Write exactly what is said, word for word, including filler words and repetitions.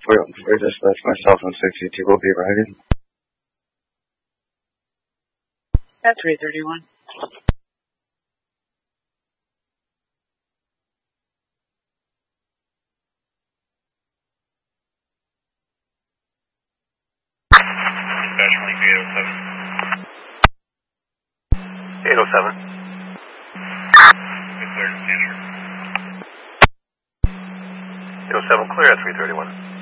For, for dispatch, myself and sixty-two will be arriving. At three thirty-one. Dispatch one eight oh seven. eight oh seven. Good clear, eight oh seven clear at three thirty-one.